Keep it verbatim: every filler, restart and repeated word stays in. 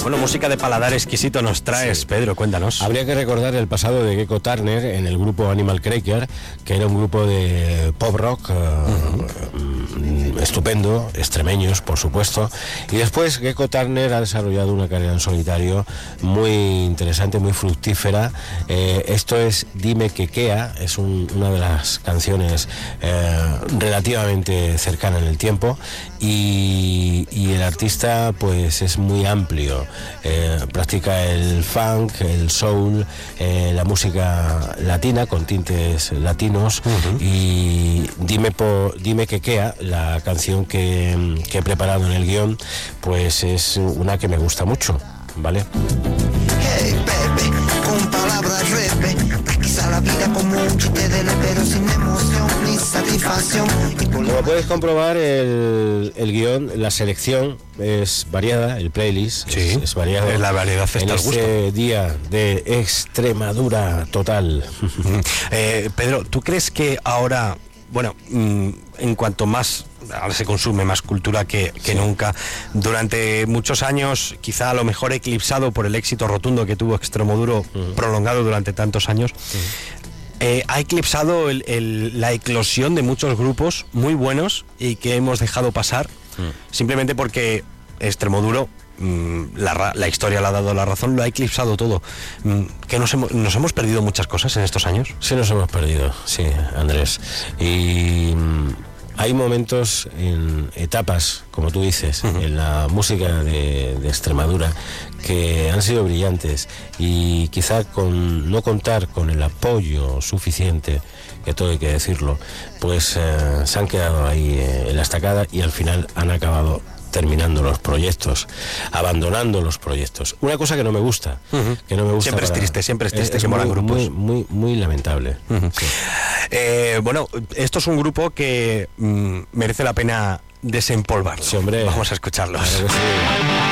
Bueno, música de paladar exquisito nos traes, sí. Pedro, cuéntanos. Habría que recordar el pasado de Gecko Turner en el grupo Animal Cracker, que era un grupo de pop rock uh-huh. uh, estupendo, extremeños, por supuesto. Y después Gecko Turner ha desarrollado una carrera en solitario muy interesante, muy fructífera. Eh, esto es Dime que Kea, es un, una de las canciones eh, relativamente cercana en el tiempo, y, y el artista pues es muy amplio. Eh, practica el funk, el soul, eh, la música latina con tintes latinos. Uh-huh. Y dime por, dime que Kea, la canción que, que he preparado en el guión, pues es una que me gusta mucho, ¿vale? Hey, baby, con palabras repe, quizá la vida como un chiste de ley, pero sin emoción ni satisfacción. Como puedes comprobar, el, el guión, la selección es variada, el playlist sí, es, es variado. Es la variedad está en al este gusto. Día de Extremadura total. eh, Pedro, ¿tú crees que ahora, bueno, en cuanto más, ahora se consume más cultura que, que sí. nunca, durante muchos años, quizá a lo mejor eclipsado por el éxito rotundo que tuvo Extremoduro, uh-huh. prolongado durante tantos años, uh-huh. eh, ha eclipsado el, el, la eclosión de muchos grupos muy buenos y que hemos dejado pasar, uh-huh. simplemente porque Extremoduro, La, la historia le ha dado la razón, lo ha eclipsado todo. ¿Que nos hemos, nos hemos perdido muchas cosas en estos años? Sí, nos hemos perdido, sí, Andrés. Y hay momentos, en etapas, como tú dices, uh-huh. en la música de, de Extremadura, que han sido brillantes, y quizá con no contar con el apoyo suficiente, que todo hay que decirlo, pues eh, se han quedado ahí eh, en la estacada, y al final han acabado terminando los proyectos, abandonando los proyectos. Una cosa que no me gusta, uh-huh. que no me gusta. Siempre para, es triste, siempre es triste es que moran muy, grupos. Muy, muy, muy lamentable. Uh-huh. Sí. Eh, bueno, esto es un grupo que mm, merece la pena desempolvar. Sí, hombre. Vamos a escucharlos. Claro que sí.